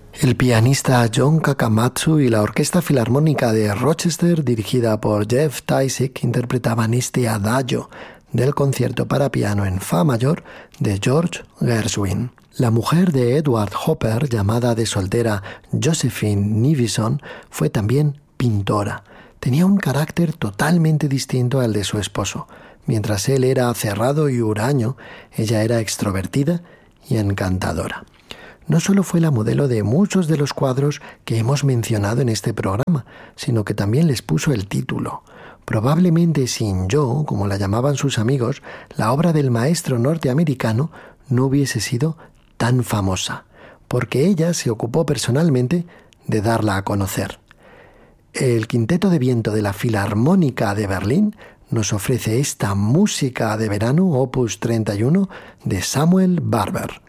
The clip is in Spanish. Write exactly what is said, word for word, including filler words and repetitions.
El pianista John Kakamatsu y la Orquesta Filarmónica de Rochester, dirigida por Jeff Tysick, interpretaban este adagio del concierto para piano en fa mayor de George Gershwin. La mujer de Edward Hopper, llamada de soltera Josephine Nevinson, fue también pintora. Tenía un carácter totalmente distinto al de su esposo. Mientras él era cerrado y huraño, ella era extrovertida y encantadora. No solo fue la modelo de muchos de los cuadros que hemos mencionado en este programa, sino que también les puso el título. Probablemente sin yo, como la llamaban sus amigos, la obra del maestro norteamericano no hubiese sido tan famosa, porque ella se ocupó personalmente de darla a conocer. El Quinteto de Viento de la Filarmónica de Berlín nos ofrece esta música de verano, opus treinta y uno, de Samuel Barber.